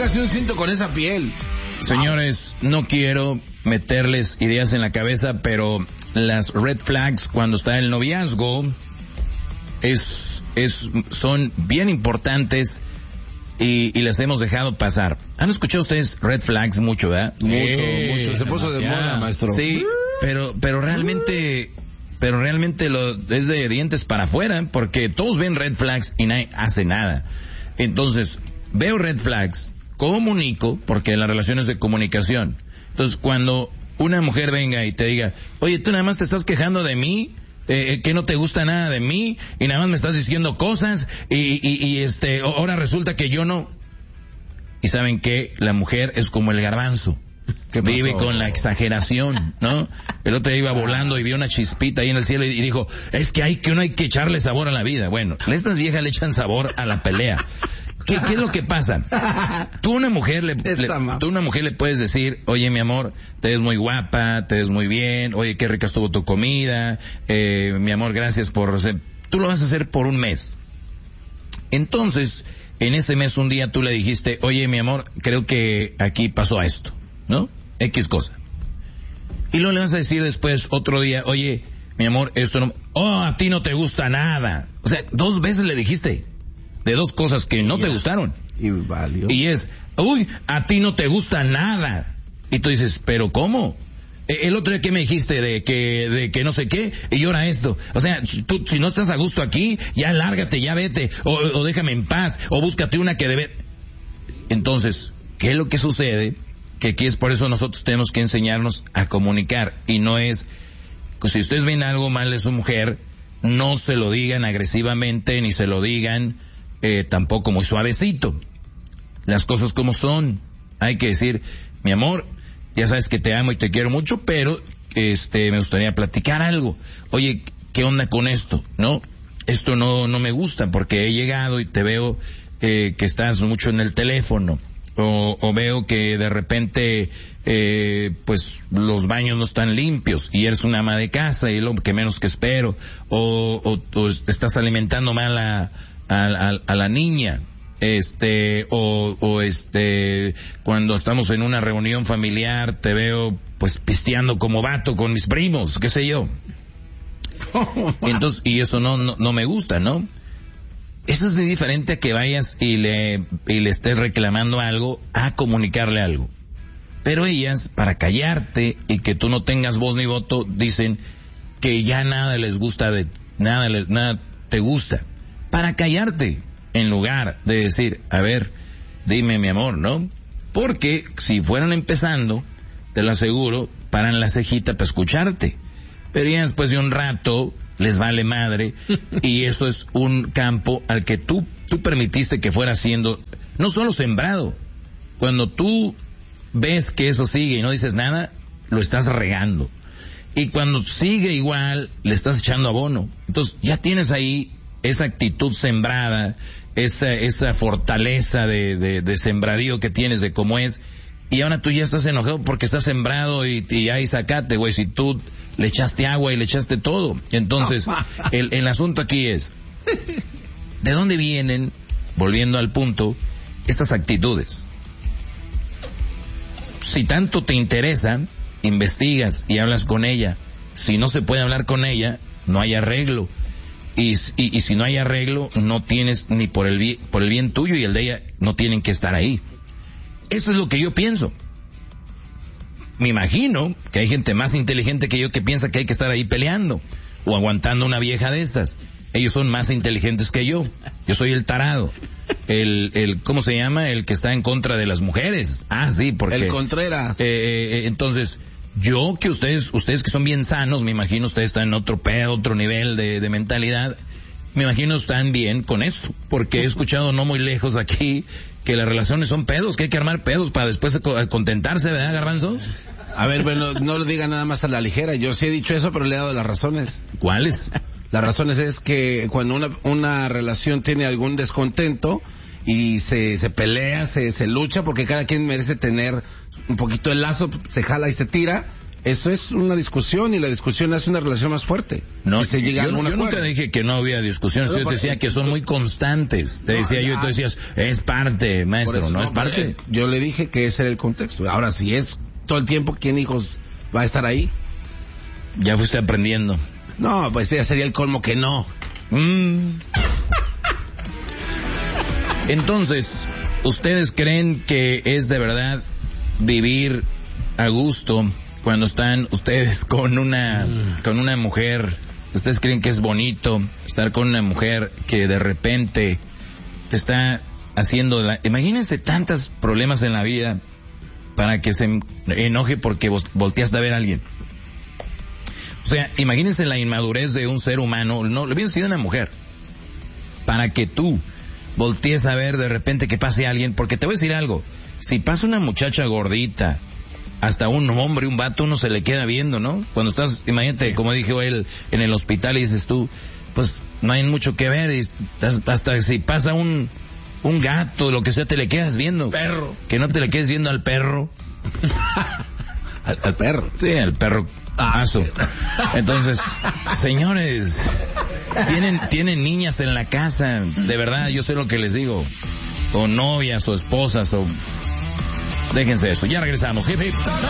póngase un cinto con esa piel. Señores, no quiero meterles ideas en la cabeza, pero las red flags cuando está el noviazgo son bien importantes y las hemos dejado pasar. ¿Han escuchado ustedes red flags mucho, verdad? Mucho. Se puso de moda, maestro. Sí, pero realmente es de dientes para afuera, porque todos ven red flags y nadie hace nada. Entonces, veo red flags, comunico, porque la relación es de comunicación. Entonces, cuando una mujer venga y te diga, oye, tú nada más te estás quejando de mí, que no te gusta nada de mí, y nada más me estás diciendo cosas, y ahora resulta que yo no. Y saben que la mujer es como el garbanzo. Vive con la exageración, ¿no? El otro día iba volando y vio una chispita ahí en el cielo y dijo, es que uno hay que echarle sabor a la vida. Bueno, estas viejas le echan sabor a la pelea. ¿Qué es lo que pasa? Tú a una mujer le puedes decir, oye, mi amor, te ves muy guapa, te ves muy bien, oye, qué rica estuvo tu comida, mi amor, gracias por... Tú lo vas a hacer por un mes. Entonces, en ese mes un día tú le dijiste, oye, mi amor, creo que aquí pasó esto, ¿no? X cosa. Y luego le vas a decir después, otro día, oye, mi amor, esto no... a ti no te gusta nada. O sea, 2 veces le dijiste de 2 cosas que no te gustaron. Y es, a ti no te gusta nada. Y tú dices, ¿pero cómo? El otro día que me dijiste de que no sé qué, y ahora esto. O sea, tú, si no estás a gusto aquí, ya lárgate, ya vete, o déjame en paz, o búscate una que debe... Entonces, ¿qué es lo que sucede? Que aquí es por eso nosotros tenemos que enseñarnos a comunicar, y no es, si ustedes ven algo mal de su mujer, no se lo digan agresivamente, ni se lo digan tampoco muy suavecito. Las cosas como son. Hay que decir, mi amor, ya sabes que te amo y te quiero mucho, pero me gustaría platicar algo. Oye, ¿qué onda con esto? ¿No? Esto no me gusta, porque he llegado y te veo que estás mucho en el teléfono. O veo que de repente pues los baños no están limpios y eres una ama de casa y es lo que menos que espero, o estás alimentando mal a la niña, cuando estamos en una reunión familiar te veo pues pisteando como vato con mis primos, qué sé yo. Entonces, y eso no me gusta, ¿no? Eso es muy diferente a que vayas y le estés reclamando algo, a comunicarle algo. Pero ellas, para callarte y que tú no tengas voz ni voto, dicen que ya nada les gusta, nada te gusta. Para callarte, en lugar de decir, a ver, dime mi amor, ¿no? Porque si fueran empezando, te lo aseguro, paran la cejita para escucharte. Pero ya después de un rato les vale madre, y eso es un campo al que tú permitiste que fuera siendo no solo sembrado. Cuando tú ves que eso sigue y no dices nada, lo estás regando, y cuando sigue igual le estás echando abono. Entonces ya tienes ahí esa actitud sembrada, esa fortaleza de sembradío que tienes de cómo es. Y ahora tú ya estás enojado porque estás sembrado y ahí sacate, güey, si tú le echaste agua y le echaste todo. Entonces, el asunto aquí es, ¿de dónde vienen, volviendo al punto, estas actitudes? Si tanto te interesa, investigas y hablas con ella. Si no se puede hablar con ella, no hay arreglo. Y si no hay arreglo, no tienes ni por el bien tuyo y el de ella, no tienen que estar ahí. Eso es lo que yo pienso. Me imagino que hay gente más inteligente que yo que piensa que hay que estar ahí peleando o aguantando una vieja de estas. Ellos son más inteligentes que yo. Yo soy el tarado. ¿Cómo se llama? El que está en contra de las mujeres. Ah, sí, porque... El Contreras. Entonces, yo que ustedes que son bien sanos, me imagino ustedes están en otro pedo, otro nivel de mentalidad. Me imagino están bien con eso, porque he escuchado no muy lejos aquí que las relaciones son pedos, que hay que armar pedos para después contentarse, ¿verdad, Garbanzo? A ver, bueno, no lo diga nada más a la ligera. Yo sí he dicho eso, pero le he dado las razones. ¿Cuáles? Las razones es que cuando una relación tiene algún descontento y se pelea, se lucha, porque cada quien merece tener un poquito el lazo, se jala y se tira. eso es una discusión y la discusión hace una relación más fuerte. No, se llega yo nunca dije que no había discusiones, yo te decía que son muy constantes. Te decía yo y tú decías, es parte, maestro, no es parte. Yo le dije que ese era el contexto. Ahora, si es todo el tiempo, ¿quién hijos va a estar ahí? Ya fuiste aprendiendo. No, pues ya sería el colmo que no. Entonces, ¿ustedes creen que es de verdad vivir a gusto cuando están ustedes con una mujer? ¿Ustedes creen que es bonito estar con una mujer que de repente te está haciendo imagínense tantos problemas en la vida para que se enoje porque volteaste a ver a alguien? O sea, imagínense la inmadurez de un ser humano, no, le hubiera sido una mujer, para que tú voltees a ver de repente que pase alguien, porque te voy a decir algo, si pasa una muchacha gordita, hasta un hombre, un vato, uno se le queda viendo, ¿no? Cuando estás, imagínate, como dijo él, en el hospital y dices tú, pues no hay mucho que ver, y hasta si pasa un gato, lo que sea, te le quedas viendo. Perro. Que no te le quedes viendo al perro. al perro. Sí, al perro. Entonces, señores, tienen niñas en la casa, de verdad, yo sé lo que les digo, o novias, o esposas, o déjense eso. Ya regresamos. Hip, hip.